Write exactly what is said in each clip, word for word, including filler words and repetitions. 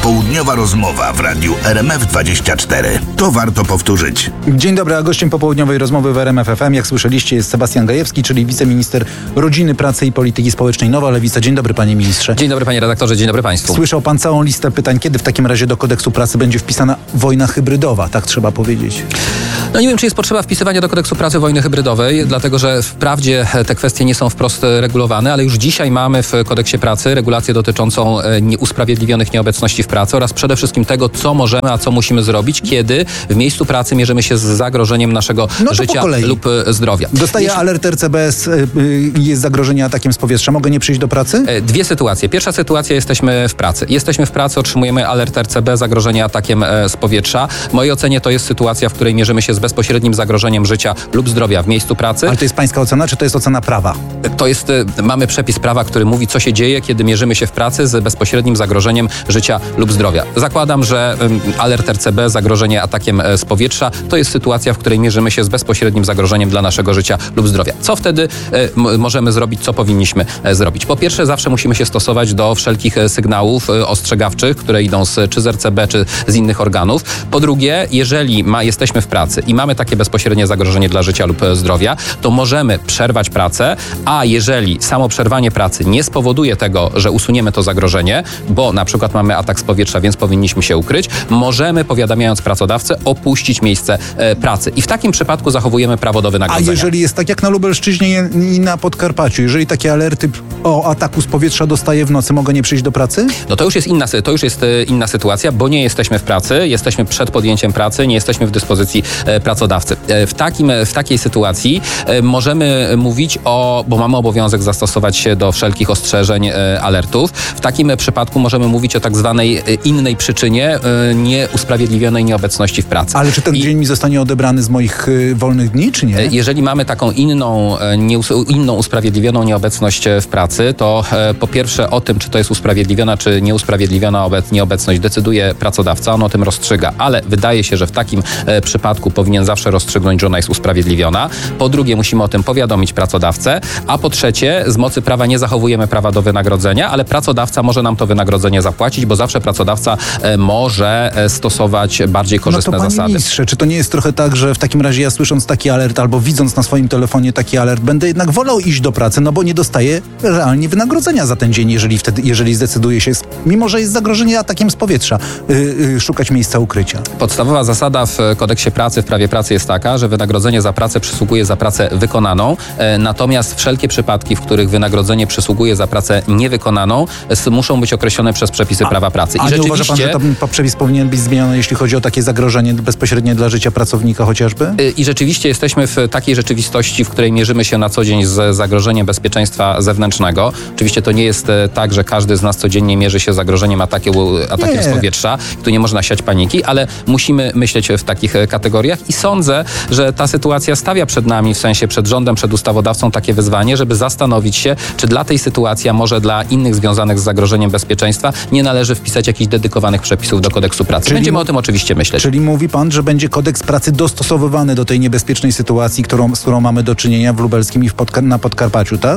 Popołudniowa rozmowa w radiu R M F dwadzieścia cztery. To warto powtórzyć. Dzień dobry, a gościem popołudniowej rozmowy w R M F F M, jak słyszeliście, jest Sebastian Gajewski, czyli wiceminister Rodziny, Pracy i Polityki Społecznej Nowa Lewica. Dzień dobry, panie ministrze. Dzień dobry, panie redaktorze, dzień dobry państwu. Słyszał pan całą listę pytań, kiedy w takim razie do kodeksu pracy będzie wpisana wojna hybrydowa, tak trzeba powiedzieć. No nie wiem, czy jest potrzeba wpisywania do kodeksu pracy wojny hybrydowej, dlatego że wprawdzie te kwestie nie są wprost regulowane, ale już dzisiaj mamy w kodeksie pracy regulację dotyczącą nieusprawiedliwionych nieobecności w pracy oraz przede wszystkim tego, co możemy, a co musimy zrobić, kiedy w miejscu pracy mierzymy się z zagrożeniem naszego no życia lub zdrowia. Dostaję Jeśli... alert R C B S, jest zagrożenie atakiem z powietrza. Mogę nie przyjść do pracy? Dwie sytuacje. Pierwsza sytuacja, jesteśmy w pracy. Jesteśmy w pracy, otrzymujemy alert R C B, zagrożenie atakiem z powietrza. W mojej ocenie to jest sytuacja, w której mierzymy się z bezpośrednim zagrożeniem życia lub zdrowia w miejscu pracy. Ale to jest pańska ocena, czy to jest ocena prawa? To jest, mamy przepis prawa, który mówi, co się dzieje, kiedy mierzymy się w pracy z bezpośrednim zagrożeniem życia lub zdrowia. Zakładam, że alert R C B, zagrożenie atakiem z powietrza, to jest sytuacja, w której mierzymy się z bezpośrednim zagrożeniem dla naszego życia lub zdrowia. Co wtedy m- możemy zrobić, co powinniśmy zrobić? Po pierwsze, zawsze musimy się stosować do wszelkich sygnałów ostrzegawczych, które idą z, czy z R C B, czy z innych organów. Po drugie, jeżeli ma, jesteśmy w pracy i mamy takie bezpośrednie zagrożenie dla życia lub zdrowia, to możemy przerwać pracę, a jeżeli samo przerwanie pracy nie spowoduje tego, że usuniemy to zagrożenie, bo na przykład mamy atak z powietrza, więc powinniśmy się ukryć, możemy, powiadamiając pracodawcę, opuścić miejsce e, pracy. I w takim przypadku zachowujemy prawo do wynagrodzenia. A jeżeli jest tak jak na Lubelszczyźnie i na Podkarpaciu, jeżeli takie alerty o ataku z powietrza dostaję w nocy, mogę nie przyjść do pracy? No to już jest inna, to już jest inna sytuacja, bo nie jesteśmy w pracy, jesteśmy przed podjęciem pracy, nie jesteśmy w dyspozycji e, pracodawcy. E, w, takim, w takiej sytuacji e, możemy mówić o, bo mamy obowiązek zastosować się do wszelkich ostrzeżeń e, alertów. W takim przypadku możemy mówić o tak zwanej e, innej przyczynie e, nieusprawiedliwionej nieobecności w pracy. Ale czy ten I, dzień mi zostanie odebrany z moich y, wolnych dni, czy nie? Jeżeli mamy taką inną, nie, inną usprawiedliwioną nieobecność w pracy, to e, po pierwsze o tym, czy to jest usprawiedliwiona, czy nieusprawiedliwiona obec, nieobecność, decyduje pracodawca, on o tym rozstrzyga, ale wydaje się, że w takim e, przypadku powinien zawsze rozstrzygnąć, że ona jest usprawiedliwiona. Po drugie, musimy o tym powiadomić pracodawcę, a po trzecie, z mocy prawa nie zachowujemy prawa do wynagrodzenia, ale pracodawca może nam to wynagrodzenie zapłacić, bo zawsze pracodawca e, może e, stosować bardziej korzystne no to, panie zasady. Ministrze, czy to nie jest trochę tak, że w takim razie ja słysząc taki alert albo widząc na swoim telefonie taki alert, będę jednak wolał iść do pracy, no bo nie dostaję realnie wynagrodzenia za ten dzień, jeżeli wtedy, jeżeli zdecyduje się, mimo że jest zagrożenie atakiem z powietrza, yy, yy, szukać miejsca ukrycia. Podstawowa zasada w kodeksie pracy, w prawie pracy jest taka, że wynagrodzenie za pracę przysługuje za pracę wykonaną, e, natomiast wszelkie przypadki, w których wynagrodzenie przysługuje za pracę niewykonaną, s- muszą być określone przez przepisy a, prawa pracy. I a rzeczywiście... nie uważa pan, że to przepis powinien być zmieniony, jeśli chodzi o takie zagrożenie bezpośrednie dla życia pracownika chociażby? I rzeczywiście jesteśmy w takiej rzeczywistości, w której mierzymy się na co dzień z zagrożeniem bezpieczeństwa zewnętrznego. Oczywiście to nie jest tak, że każdy z nas codziennie mierzy się z zagrożeniem atakiem, atakiem z powietrza. Tu nie można siać paniki, ale musimy myśleć w takich kategoriach i sądzę, że ta sytuacja stawia przed nami, w sensie przed rządem, przed ustawodawcą takie wyzwanie, żeby zastanowić się, czy dla tej sytuacji, a może dla innych związanych z zagrożeniem bezpieczeństwa nie należy wpisać jakichś dedykowanych przepisów do kodeksu pracy. Czyli Będziemy o tym oczywiście myśleć. Czyli mówi pan, że będzie kodeks pracy dostosowywany do tej niebezpiecznej sytuacji, którą, z którą mamy do czynienia w Lubelskim i w Podka- na Podkarpaciu, tak?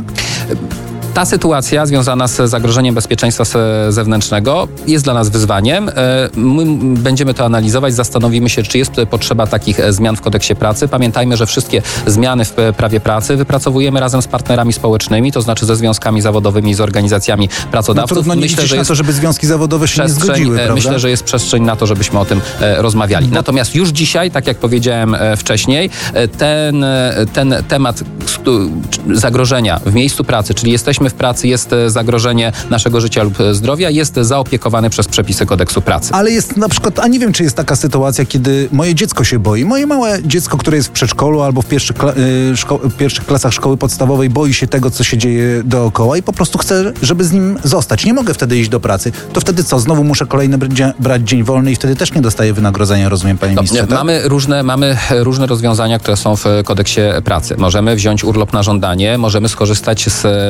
Ta sytuacja związana z zagrożeniem bezpieczeństwa zewnętrznego jest dla nas wyzwaniem. My będziemy to analizować, zastanowimy się, czy jest potrzeba takich zmian w kodeksie pracy. Pamiętajmy, że wszystkie zmiany w prawie pracy wypracowujemy razem z partnerami społecznymi, to znaczy ze związkami zawodowymi, z organizacjami pracodawców. No trudno nie myślę, że na to, żeby związki zawodowe się nie zgodziły, prawda? Myślę, że jest przestrzeń na to, żebyśmy o tym rozmawiali. Natomiast już dzisiaj, tak jak powiedziałem wcześniej, ten, ten temat zagrożenia w miejscu pracy, czyli jesteśmy w pracy, jest zagrożenie naszego życia lub zdrowia, jest zaopiekowany przez przepisy kodeksu pracy. Ale jest na przykład, a nie wiem, czy jest taka sytuacja, kiedy moje dziecko się boi. Moje małe dziecko, które jest w przedszkolu albo w pierwszych, kla- szko- pierwszych klasach szkoły podstawowej, boi się tego, co się dzieje dookoła i po prostu chce, żeby z nim zostać. Nie mogę wtedy iść do pracy. To wtedy co? Znowu muszę kolejny br- brać dzień wolny i wtedy też nie dostaję wynagrodzenia, rozumiem, panie no, ministrze, tak? Mamy różne, mamy różne rozwiązania, które są w kodeksie pracy. Możemy wziąć urlop na żądanie, możemy skorzystać z wolnego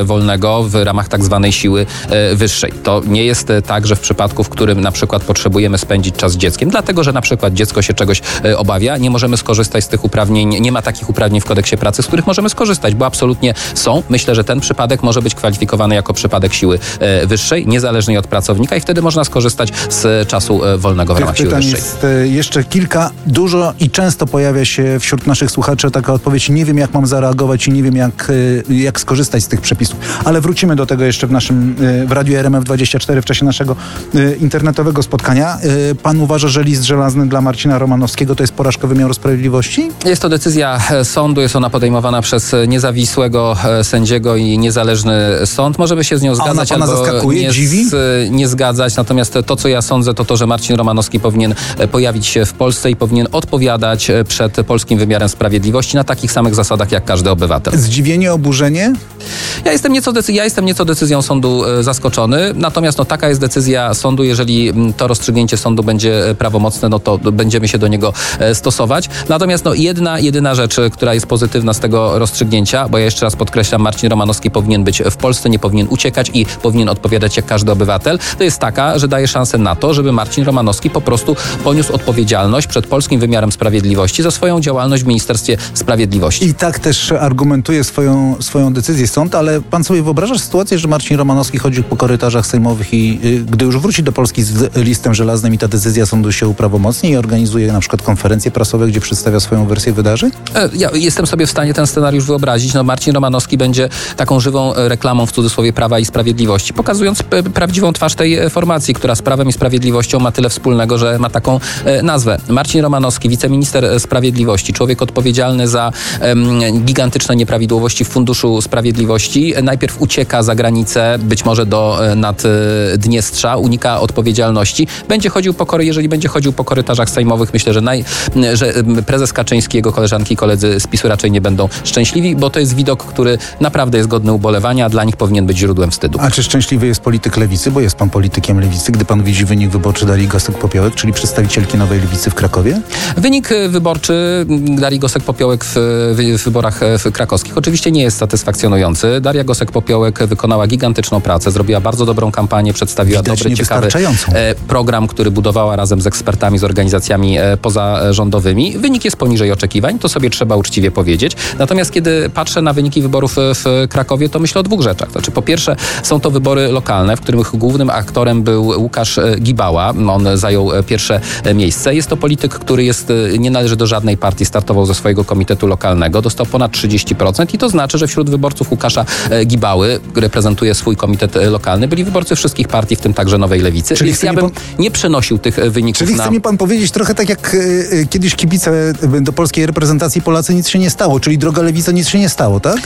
go w ramach tak zwanej siły wyższej. To nie jest tak, że w przypadku, w którym na przykład potrzebujemy spędzić czas z dzieckiem, dlatego, że na przykład dziecko się czegoś obawia, nie możemy skorzystać z tych uprawnień, nie ma takich uprawnień w kodeksie pracy, z których możemy skorzystać, bo absolutnie są. Myślę, że ten przypadek może być kwalifikowany jako przypadek siły wyższej, niezależnie od pracownika i wtedy można skorzystać z czasu wolnego w ramach siły wyższej. Jest jeszcze kilka. Dużo i często pojawia się wśród naszych słuchaczy taka odpowiedź: nie wiem, jak mam zareagować i nie wiem, jak, jak skorzystać z tych przepisów. Ale wrócimy do tego jeszcze w naszym, w Radiu R M F dwadzieścia cztery w czasie naszego internetowego spotkania. Pan uważa, że list żelazny dla Marcina Romanowskiego to jest porażka wymiaru sprawiedliwości? Jest to decyzja sądu, jest ona podejmowana przez niezawisłego sędziego i niezależny sąd. Możemy się z nią zgadzać albo zaskakuje, nie, dziwi? Z, nie zgadzać. Natomiast to, co ja sądzę, to to, że Marcin Romanowski powinien pojawić się w Polsce i powinien odpowiadać przed polskim wymiarem sprawiedliwości na takich samych zasadach jak każdy obywatel. Zdziwienie, oburzenie? Ja jestem nieco, decy- ja jestem nieco decyzją sądu e, zaskoczony, natomiast no, taka jest decyzja sądu. Jeżeli m, to rozstrzygnięcie sądu będzie prawomocne, no to będziemy się do niego e, stosować. Natomiast no, jedna, jedyna rzecz, która jest pozytywna z tego rozstrzygnięcia, bo ja jeszcze raz podkreślam, Marcin Romanowski powinien być w Polsce, nie powinien uciekać i powinien odpowiadać jak każdy obywatel, to jest taka, że daje szansę na to, żeby Marcin Romanowski po prostu poniósł odpowiedzialność przed polskim wymiarem sprawiedliwości za swoją działalność w Ministerstwie Sprawiedliwości. I tak też argumentuje swoją, swoją decyzję sąd, ale pan sobie wyobrażasz sytuację, że Marcin Romanowski chodzi po korytarzach sejmowych i y, gdy już wróci do Polski z listem żelaznym i ta decyzja sądu się uprawomocni i organizuje na przykład konferencje prasowe, gdzie przedstawia swoją wersję wydarzeń? Ja jestem sobie w stanie ten scenariusz wyobrazić. No, Marcin Romanowski będzie taką żywą reklamą w cudzysłowie Prawa i Sprawiedliwości, pokazując p- prawdziwą twarz tej formacji, która z Prawem i Sprawiedliwością ma tyle wspólnego, że ma taką e, nazwę. Marcin Romanowski, wiceminister Sprawiedliwości, człowiek odpowiedzialny za em, gigantyczne nieprawidłowości w Funduszu Sprawiedliwości, najpierw ucieka za granicę, być może do Naddniestrza, unika odpowiedzialności. Będzie chodził po kory, jeżeli będzie chodził po korytarzach sejmowych, myślę, że, naj, że prezes Kaczyński, jego koleżanki i koledzy z PiSu raczej nie będą szczęśliwi, bo to jest widok, który naprawdę jest godny ubolewania, a dla nich powinien być źródłem wstydu. A czy szczęśliwy jest polityk Lewicy, bo jest pan politykiem Lewicy, gdy pan widzi wynik wyborczy Darii Gosek-Popiołek, czyli przedstawicielki Nowej Lewicy w Krakowie? Wynik wyborczy Darii Gosek-Popiołek w, w wyborach w krakowskich oczywiście nie jest satysfakcjonujący. Daria Gosek-Popiołek wykonała gigantyczną pracę, zrobiła bardzo dobrą kampanię, przedstawiła Widać dobry, ciekawy program, który budowała razem z ekspertami, z organizacjami pozarządowymi. Wynik jest poniżej oczekiwań, to sobie trzeba uczciwie powiedzieć. Natomiast kiedy patrzę na wyniki wyborów w Krakowie, to myślę o dwóch rzeczach. Znaczy, po pierwsze, są to wybory lokalne, w których głównym aktorem był Łukasz Gibała. On zajął pierwsze miejsce. Jest to polityk, który jest, nie należy do żadnej partii, startował ze swojego komitetu lokalnego, dostał ponad trzydzieści procent i to znaczy, że wśród wyborców Łukasza Gibały, reprezentuje swój komitet lokalny, byli wyborcy wszystkich partii, w tym także Nowej Lewicy. Czyli Więc ja bym pan... nie przenosił tych wyników Czyli na... chce mi pan powiedzieć trochę tak jak y, kiedyś kibice do polskiej reprezentacji Polacy, nic się nie stało, czyli droga Lewica, nic się nie stało, tak?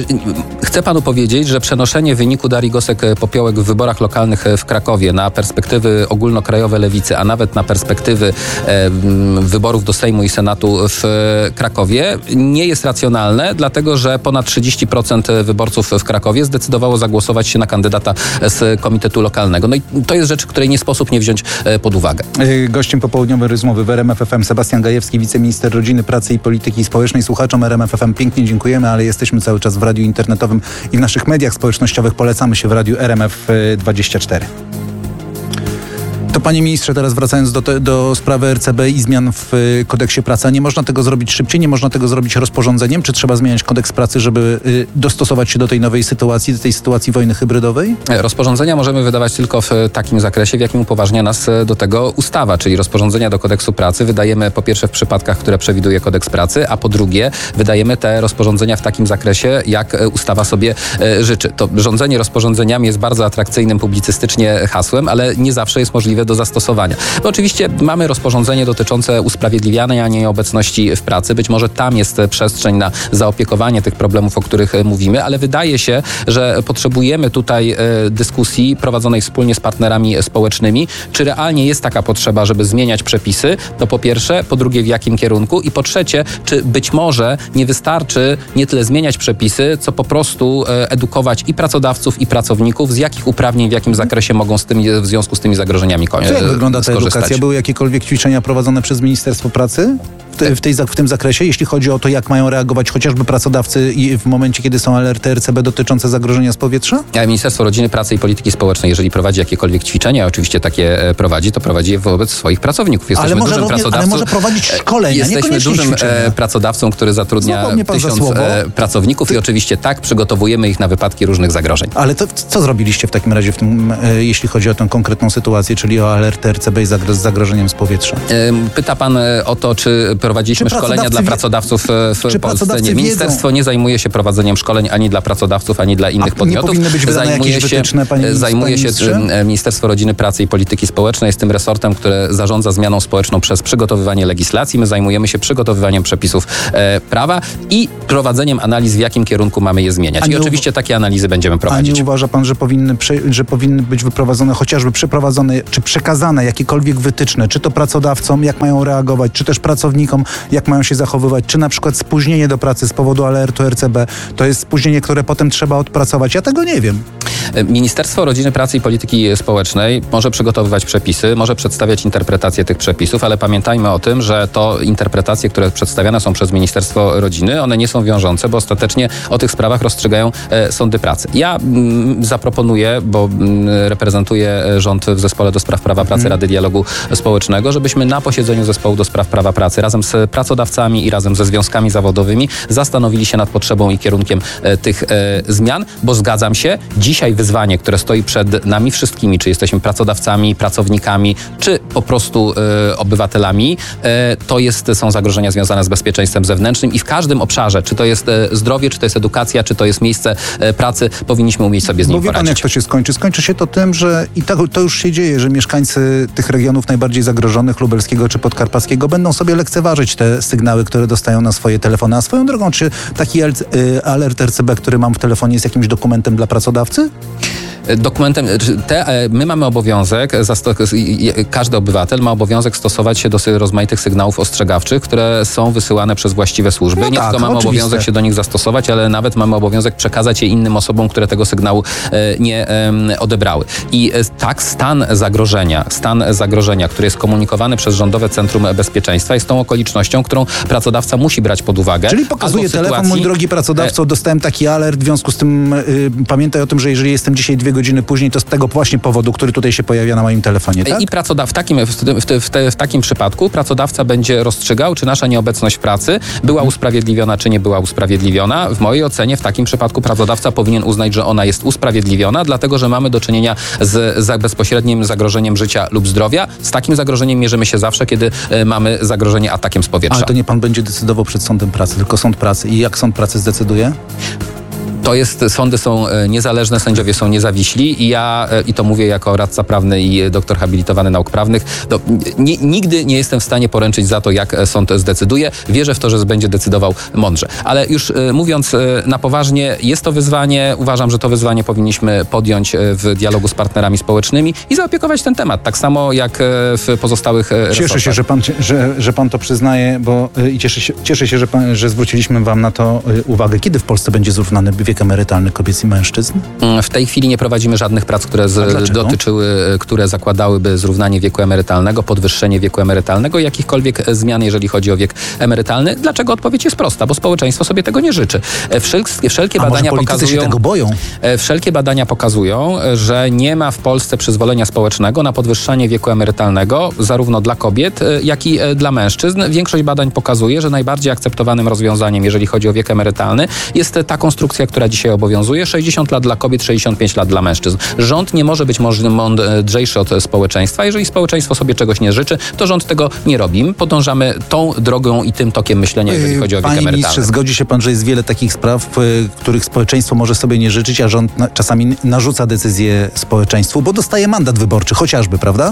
Chcę panu powiedzieć, że przenoszenie wyniku Darii Gosek-Popiołek w wyborach lokalnych w Krakowie na perspektywy ogólnokrajowe Lewicy, a nawet na perspektywy e, wyborów do Sejmu i Senatu w Krakowie nie jest racjonalne, dlatego że ponad trzydzieści procent wyborców w Krakowie zdecydowało zagłosować się na kandydata z komitetu lokalnego. No i to jest rzecz, której nie sposób nie wziąć pod uwagę. Gościem popołudniowej rozmowy w R M F F M Sebastian Gajewski, wiceminister rodziny, pracy i polityki społecznej. Słuchaczom R M F F M pięknie dziękujemy, ale jesteśmy cały czas w radiu internetowym i w naszych mediach społecznościowych. Polecamy się w radiu R M F dwadzieścia cztery. To panie ministrze, teraz wracając do, te, do sprawy R C B i zmian w y, kodeksie pracy, nie można tego zrobić szybciej, nie można tego zrobić rozporządzeniem? Czy trzeba zmieniać kodeks pracy, żeby y, dostosować się do tej nowej sytuacji, do tej sytuacji wojny hybrydowej? Rozporządzenia możemy wydawać tylko w takim zakresie, w jakim upoważnia nas do tego ustawa, czyli rozporządzenia do kodeksu pracy wydajemy po pierwsze w przypadkach, które przewiduje kodeks pracy, a po drugie wydajemy te rozporządzenia w takim zakresie, jak ustawa sobie y, życzy. To rządzenie rozporządzeniami jest bardzo atrakcyjnym publicystycznie hasłem, ale nie zawsze jest możliwe do zastosowania. No oczywiście mamy rozporządzenie dotyczące usprawiedliwiania nieobecności w pracy. Być może tam jest przestrzeń na zaopiekowanie tych problemów, o których mówimy, ale wydaje się, że potrzebujemy tutaj dyskusji prowadzonej wspólnie z partnerami społecznymi, czy realnie jest taka potrzeba, żeby zmieniać przepisy, to po pierwsze, po drugie w jakim kierunku i po trzecie, czy być może nie wystarczy nie tyle zmieniać przepisy, co po prostu edukować i pracodawców, i pracowników, z jakich uprawnień, w jakim zakresie mogą z tymi, w związku z tymi zagrożeniami kończyć. Jak wygląda ta edukacja? Były jakiekolwiek ćwiczenia prowadzone przez Ministerstwo Pracy? te, w, tej, w tym zakresie, jeśli chodzi o to, jak mają reagować chociażby pracodawcy i w momencie, kiedy są alerty R C B dotyczące zagrożenia z powietrza? Ministerstwo Rodziny, Pracy i Polityki Społecznej, jeżeli prowadzi jakiekolwiek ćwiczenia, oczywiście takie prowadzi, to prowadzi je wobec swoich pracowników. Jesteśmy ale, może dużym również, ale może prowadzić szkolenia, Jesteśmy dużym ćwiczenia. pracodawcą, który zatrudnia tysiąc pracowników i oczywiście tak przygotowujemy ich na wypadki różnych zagrożeń. Ale to, co zrobiliście w takim razie, w tym, jeśli chodzi o tę konkretną sytuację, czyli o alerty R C B i z zagrożeniem z powietrza? Pyta pan o to, czy prowadziliśmy czy szkolenia dla pracodawców w czy Polsce. Nie. Ministerstwo nie zajmuje się prowadzeniem szkoleń ani dla pracodawców, ani dla innych A podmiotów. Nie powinny być wydane zajmuje jakieś się, wytyczne, panie zajmuje się ministrze? Ministerstwo Rodziny, Pracy i Polityki Społecznej, jest tym resortem, które zarządza zmianą społeczną przez przygotowywanie legislacji. My zajmujemy się przygotowywaniem przepisów e, prawa i prowadzeniem analiz, w jakim kierunku mamy je zmieniać. I oczywiście takie analizy będziemy prowadzić. A nie uważa pan, że powinny, że powinny być wyprowadzone, chociażby przeprowadzone, czy przekazane jakiekolwiek wytyczne, czy to pracodawcom, jak mają reagować, czy też pracownikom, jak mają się zachowywać, czy na przykład spóźnienie do pracy z powodu alertu R C B, to jest spóźnienie, które potem trzeba odpracować. Ja tego nie wiem. Ministerstwo Rodziny, Pracy i Polityki Społecznej może przygotowywać przepisy, może przedstawiać interpretacje tych przepisów, ale pamiętajmy o tym, że to interpretacje, które przedstawiane są przez Ministerstwo Rodziny, one nie są wiążące, bo ostatecznie o tych sprawach rozstrzygają e, sądy pracy. Ja mm, zaproponuję, bo mm, reprezentuję rząd w Zespole do Spraw Prawa Pracy hmm. Rady Dialogu Społecznego, żebyśmy na posiedzeniu Zespołu do Spraw Prawa Pracy razem z pracodawcami i razem ze związkami zawodowymi zastanowili się nad potrzebą i kierunkiem e, tych e, zmian, bo zgadzam się, dzisiaj wyzwanie, które stoi przed nami wszystkimi, czy jesteśmy pracodawcami, pracownikami, czy po prostu e, obywatelami, e, to jest, są zagrożenia związane z bezpieczeństwem zewnętrznym i w każdym obszarze, czy to jest e, zdrowie, czy to jest edukacja, czy to jest miejsce e, pracy, powinniśmy umieć sobie z nim Bo wie poradzić. pan, jak to się skończy? Skończy się to tym, że i tak, to już się dzieje, że mieszkańcy tych regionów najbardziej zagrożonych, lubelskiego czy podkarpackiego, będą sobie lekceważyć te sygnały, które dostają na swoje telefony. A swoją drogą, czy taki alert R C B, który mam w telefonie, jest jakimś dokumentem dla pracodawcy? Dokumentem, te, my mamy obowiązek, każdy obywatel ma obowiązek stosować się do rozmaitych sygnałów ostrzegawczych, które są wysyłane przez właściwe służby. No nie tak, tylko mamy oczywiste. obowiązek się do nich zastosować, ale nawet mamy obowiązek przekazać je innym osobom, które tego sygnału nie odebrały. I tak, stan zagrożenia, stan zagrożenia, który jest komunikowany przez Rządowe Centrum Bezpieczeństwa, jest tą okolicznością, którą pracodawca musi brać pod uwagę. Czyli pokazuje telefon, sytuacji... mój drogi pracodawco, dostałem taki alert, w związku z tym y, pamiętaj o tym, że jeżeli jestem dzisiaj dwie godziny później, to z tego właśnie powodu, który tutaj się pojawia na moim telefonie, tak? I pracodaw- w, takim, w, w, te, w takim przypadku pracodawca będzie rozstrzygał, czy nasza nieobecność w pracy była usprawiedliwiona, czy nie była usprawiedliwiona. W mojej ocenie w takim przypadku pracodawca powinien uznać, że ona jest usprawiedliwiona, dlatego że mamy do czynienia z, z bezpośrednim zagrożeniem życia lub zdrowia. Z takim zagrożeniem mierzymy się zawsze, kiedy y, mamy zagrożenie atakiem z powietrza. Ale to nie pan będzie decydował przed sądem pracy, tylko sąd pracy. I jak sąd pracy zdecyduje? To jest, sądy są niezależne, sędziowie są niezawiśli i ja, i to mówię jako radca prawny i doktor habilitowany nauk prawnych, to nie, nigdy nie jestem w stanie poręczyć za to, jak sąd zdecyduje. Wierzę w to, że będzie decydował mądrze. Ale już mówiąc na poważnie, jest to wyzwanie. Uważam, że to wyzwanie powinniśmy podjąć w dialogu z partnerami społecznymi i zaopiekować ten temat, tak samo jak w pozostałych Cieszę resortach. się, że pan, że, że pan to przyznaje, bo i cieszę się, cieszę się że, pan, że zwróciliśmy wam na to uwagę. Kiedy w Polsce będzie zrównany wiek emerytalny kobiet i mężczyzn? W tej chwili nie prowadzimy żadnych prac, które z, dotyczyły, które zakładałyby zrównanie wieku emerytalnego, podwyższenie wieku emerytalnego, jakichkolwiek zmian, jeżeli chodzi o wiek emerytalny. Dlaczego? Odpowiedź jest prosta, bo społeczeństwo sobie tego nie życzy. Wszelkie, wszelkie A badania może pokazują, się tego boją? Wszelkie badania pokazują, że nie ma w Polsce przyzwolenia społecznego na podwyższanie wieku emerytalnego, zarówno dla kobiet, jak i dla mężczyzn. Większość badań pokazuje, że najbardziej akceptowanym rozwiązaniem, jeżeli chodzi o wiek emerytalny, jest ta konstrukcja, która dzisiaj obowiązuje. sześćdziesiąt lat dla kobiet, sześćdziesiąt pięć lat dla mężczyzn. Rząd nie może być mądrzejszy od społeczeństwa. Jeżeli społeczeństwo sobie czegoś nie życzy, to rząd tego nie robi. My podążamy tą drogą i tym tokiem myślenia, jeżeli chodzi o wiek Panie emerytalny. Ministrze, zgodzi się pan, że jest wiele takich spraw, których społeczeństwo może sobie nie życzyć, a rząd czasami narzuca decyzje społeczeństwu, bo dostaje mandat wyborczy, chociażby, prawda?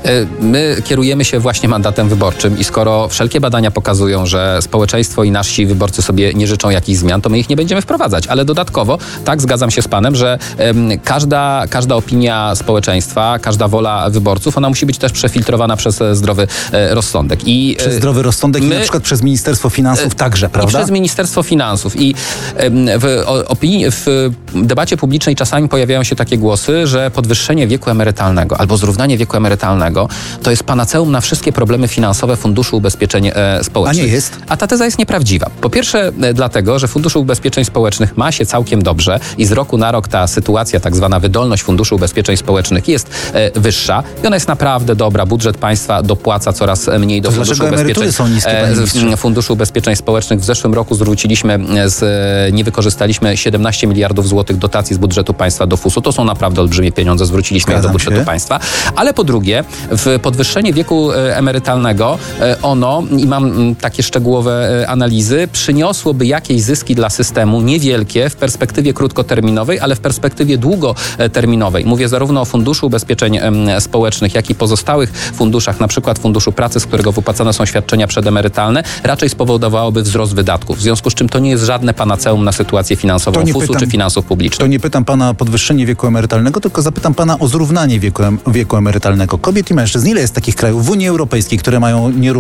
My kierujemy się właśnie mandatem wyborczym i skoro wszelkie badania pokazują, że społeczeństwo i nasi wyborcy sobie nie życzą jakichś zmian, to my ich nie będziemy wprowadzać. Ale dodatkowo, tak, zgadzam się z panem, że um, każda, każda opinia społeczeństwa, każda wola wyborców, ona musi być też przefiltrowana przez zdrowy e, rozsądek. I, przez zdrowy rozsądek my, i na przykład przez Ministerstwo Finansów e, także, prawda? I przez Ministerstwo Finansów. I e, w, opinii, w debacie publicznej czasami pojawiają się takie głosy, że podwyższenie wieku emerytalnego albo zrównanie wieku emerytalnego emerytalnego to jest panaceum na wszystkie problemy finansowe Funduszu Ubezpieczeń e, Społecznych. A nie jest? A ta teza jest nieprawdziwa. Po pierwsze e, dlatego, że Fundusz Ubezpieczeń Społecznych ma się całkiem dobrze i z roku na rok ta sytuacja, tak zwana wydolność Funduszu Ubezpieczeń Społecznych jest e, wyższa i ona jest naprawdę dobra. Budżet państwa dopłaca coraz mniej do To Funduszu dlaczego Ubezpieczeń emerytury są niskie, panie e, ministrze? Funduszu Ubezpieczeń Społecznych. W zeszłym roku zwróciliśmy, z, nie wykorzystaliśmy siedemnaście miliardów złotych dotacji z budżetu państwa do fusu. To są naprawdę olbrzymie pieniądze. Zwróciliśmy je do Zgadzam budżetu się. państwa. Ale po drugie, w podwyższenie wieku e, emerytalnego e, ono, i mam m, takie szczegółowe e, analizy, przyniosłoby jakieś zyski dla systemu, niewielkie w perspektywie krótkoterminowej, ale w perspektywie długoterminowej. Mówię zarówno o Funduszu Ubezpieczeń em, Społecznych, jak i pozostałych funduszach, na przykład Funduszu Pracy, z którego wypłacane są świadczenia przedemerytalne, raczej spowodowałoby wzrost wydatków. W związku z czym to nie jest żadne panaceum na sytuację finansową To nie fusu pytam- czy finansów publicznych. To nie pytam pana o podwyższenie wieku emerytalnego, tylko zapytam pana o zrównanie wieku, em- wieku emerytalnego kobiet i mężczyzn. Ile jest takich krajów w Unii Europejskiej, które mają nierówne